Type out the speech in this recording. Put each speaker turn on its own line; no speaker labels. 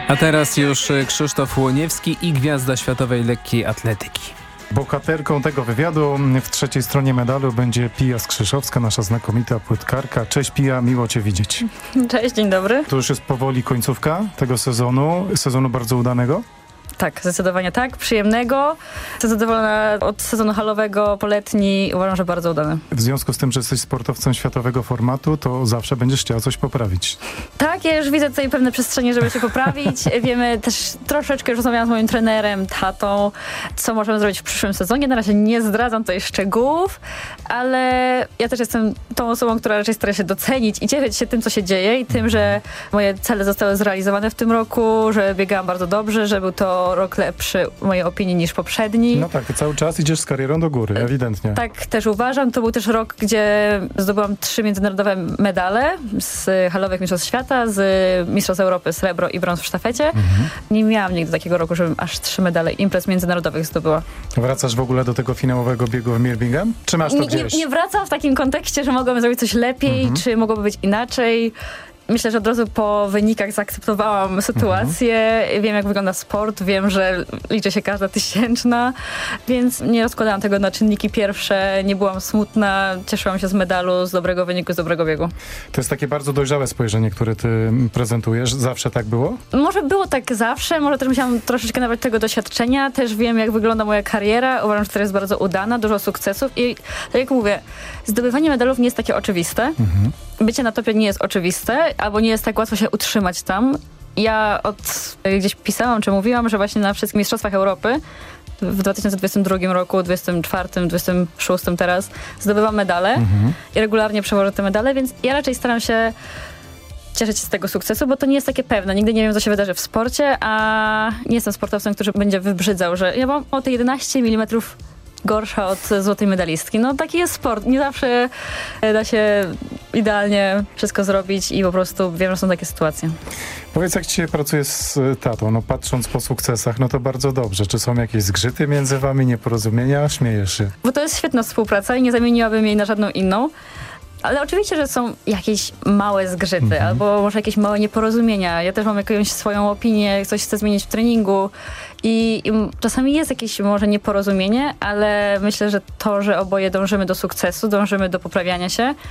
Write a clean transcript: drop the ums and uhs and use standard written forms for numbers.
A teraz już Krzysztof Łoniewski i gwiazda światowej lekkiej atletyki.
Bohaterką tego wywiadu w trzeciej stronie medalu będzie Pia Skrzyszowska, nasza znakomita płytkarka. Cześć Pia, miło Cię widzieć.
Cześć, dzień dobry.
To już jest powoli końcówka tego sezonu bardzo udanego.
Tak, zdecydowanie tak, przyjemnego. Jestem zadowolona od sezonu halowego po letni, uważam, że bardzo udany.
W związku z tym, że jesteś sportowcem światowego formatu, to zawsze będziesz chciała coś poprawić.
Tak, ja już widzę tutaj pewne przestrzenie, żeby się poprawić. Wiemy też, troszeczkę już rozmawiałam z moim trenerem, tatą, co możemy zrobić w przyszłym sezonie. Na razie nie zdradzam tutaj szczegółów, ale ja też jestem tą osobą, która raczej stara się docenić i cieszyć się tym, co się dzieje i tym, że moje cele zostały zrealizowane w tym roku, że biegałam bardzo dobrze, że był to rok lepszy w mojej opinii niż poprzedni.
No tak, ty cały czas idziesz z karierą do góry, ewidentnie.
Tak też uważam. To był też rok, gdzie zdobyłam 3 międzynarodowe medale z halowych mistrzostw świata, z mistrzostw Europy, srebro i brąz w sztafecie. Nie miałam nigdy takiego roku, żebym aż 3 medale imprez międzynarodowych zdobyła.
Wracasz w ogóle do tego finałowego biegu w Birmingham? Czy masz to gdzieś?
Nie wracam w takim kontekście, że mogłabym zrobić coś lepiej, czy mogłoby być inaczej. Myślę, że od razu po wynikach zaakceptowałam sytuację. Wiem, jak wygląda sport. Wiem, że liczy się każda tysięczna, więc nie rozkładałam tego na czynniki pierwsze. Nie byłam smutna. Cieszyłam się z medalu, z dobrego wyniku, z dobrego biegu.
To jest takie bardzo dojrzałe spojrzenie, które ty prezentujesz. Zawsze tak było?
Może było tak zawsze. Może też musiałam troszeczkę nabrać tego doświadczenia. Też wiem, jak wygląda moja kariera. Uważam, że to jest bardzo udana, dużo sukcesów. I tak jak mówię, zdobywanie medalów nie jest takie oczywiste. Bycie na topie nie jest oczywiste, albo nie jest tak łatwo się utrzymać tam. Ja gdzieś pisałam, czy mówiłam, że właśnie na wszystkich mistrzostwach Europy w 2022 roku, 2024, 2026 teraz zdobywam medale i regularnie przewożę te medale, więc ja raczej staram się cieszyć się z tego sukcesu, bo to nie jest takie pewne. Nigdy nie wiem, co się wydarzy w sporcie, a nie jestem sportowcem, który będzie wybrzydzał, że ja mam o te 11 mm gorsza od złotej medalistki. No taki jest sport. Nie zawsze da się idealnie wszystko zrobić i po prostu wiem, że są takie sytuacje.
Powiedz, jak ci się pracuje z tatą? No patrząc po sukcesach, no to bardzo dobrze. Czy są jakieś zgrzyty między wami, nieporozumienia? Śmiejesz się.
Bo to jest świetna współpraca i nie zamieniłabym jej na żadną inną. Ale oczywiście, że są jakieś małe zgrzyty albo może jakieś małe nieporozumienia. Ja też mam jakąś swoją opinię, coś chcę zmienić w treningu i czasami jest jakieś może nieporozumienie, ale myślę, że to, że oboje dążymy do sukcesu, dążymy do poprawiania się,